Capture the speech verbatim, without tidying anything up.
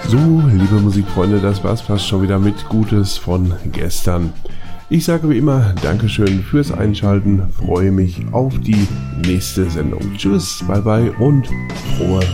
So, liebe Musikfreunde, das war's fast schon wieder mit Gutes von gestern. Ich sage wie immer Dankeschön fürs Einschalten, freue mich auf die nächste Sendung. Tschüss, bye bye und frohe